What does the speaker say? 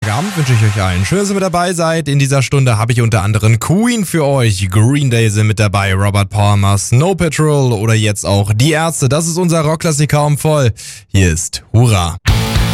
Freitagabend wünsche ich euch allen schön, dass ihr mit dabei seid. In dieser Stunde habe ich unter anderem Queen für euch, Green Day sind mit dabei, Robert Palmer, Snow Patrol oder jetzt auch Die Ärzte. Das ist unser Rockklassiker um voll. Hier ist Hurra.